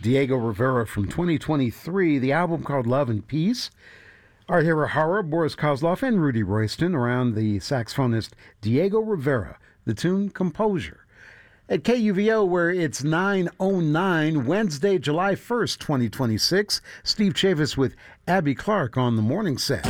Diego Rivera from 2023, the album called Love and Peace. Art Hirahara, Boris Kozlov, and Rudy Royston around the saxophonist Diego Rivera, the tune Composure. At KUVO, where it's 9:09, Wednesday, July 1st, 2026, Steve Chavis with Abby Clark on the morning set.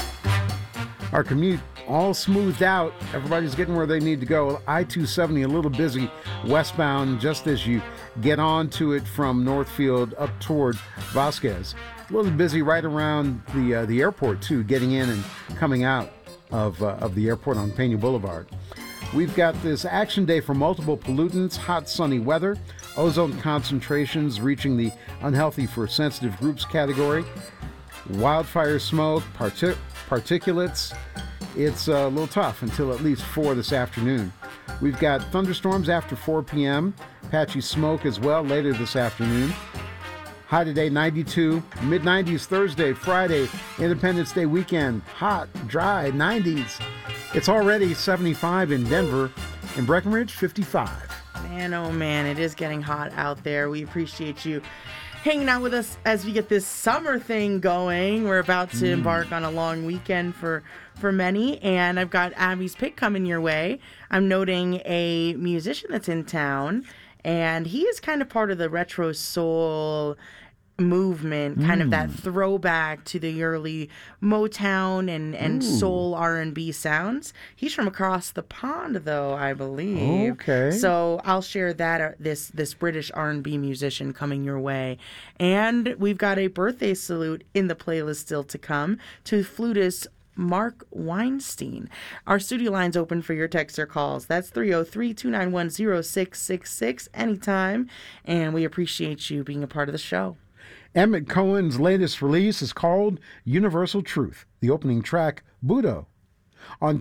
Our commute all smoothed out. Everybody's getting where they need to go. I-270 a little busy westbound just as you get onto it from Northfield up toward Vasquez. A little busy right around the airport, too, getting in and coming out of the airport on Pena Boulevard. We've got this action day for multiple pollutants, hot sunny weather, ozone concentrations reaching the unhealthy for sensitive groups category, wildfire smoke, particulates. It's a little tough until at least 4 this afternoon. We've got thunderstorms after 4 p.m., patchy smoke as well later this afternoon. High today, 92. Mid-90s Thursday, Friday, Independence Day weekend. Hot, dry, 90s. It's already 75 in Denver. In Breckenridge, 55. Man, oh man, it is getting hot out there. We appreciate you hanging out with us as we get this summer thing going. We're about to embark on a long weekend for many, and I've got Abby's pick coming your way. I'm noting a musician that's in town, and he is kind of part of the retro soul movement, kind of that throwback to the early Motown and soul R&B sounds. He's from across the pond, though, I believe. Okay. So I'll share that this British R&B musician coming your way. And we've got a birthday salute in the playlist still to come to flutist Mark Weinstein. Our studio line's open for your text or calls. That's 303-291-0666 anytime. And we appreciate you being a part of the show. Emmett Cohen's latest release is called Universal Truth, the opening track, Budo. On